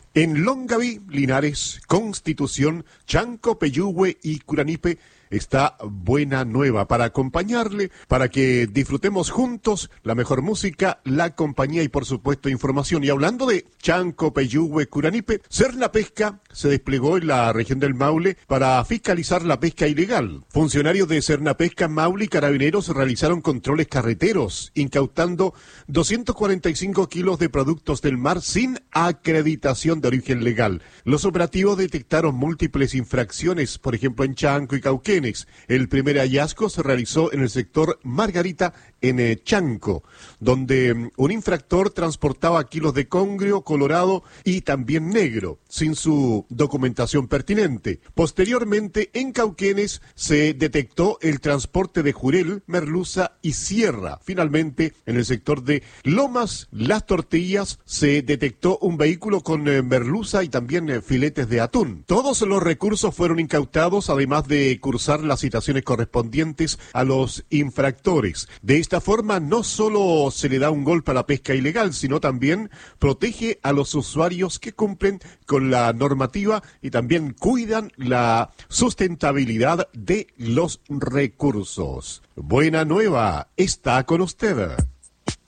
En Longaví, Linares, Constitución, Chanco, Peyúgue y Curanipe está Buena Nueva para acompañarle, para que disfrutemos juntos la mejor música, la compañía y por supuesto información. Y hablando de Chanco, Peyúgue, Curanipe, Sernapesca se desplegó en la región del Maule para fiscalizar la pesca ilegal. Funcionarios de Sernapesca, Maule y Carabineros realizaron controles carreteros, incautando 245 kilos de productos del mar sin acreditación de origen legal. Los operativos detectaron múltiples infracciones, por ejemplo en Chanco y Cauquenes. El primer hallazgo se realizó en el sector Margarita, en Chanco, donde un infractor transportaba kilos de congrio colorado y también negro, sin su documentación pertinente. Posteriormente, en Cauquenes se detectó el transporte de jurel, merluza y sierra. Finalmente, en el sector de Lomas, Las Tortillas, se detectó un vehículo con merluza y también filetes de atún. Todos los recursos fueron incautados, además de cursar las citaciones correspondientes a los infractores. De esta forma, no solo se le da un golpe a la pesca ilegal, sino también protege a los usuarios que cumplen con la normativa y también cuidan la sustentabilidad de los recursos. Buena Nueva está con usted.